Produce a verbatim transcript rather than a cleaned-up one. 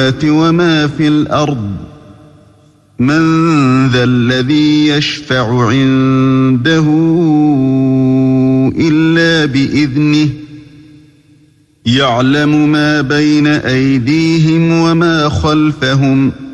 السماوات وما في الأرض من ذا الذي يشفع عنده إلا بإذنه يعلم ما بين أيديهم وما خلفهم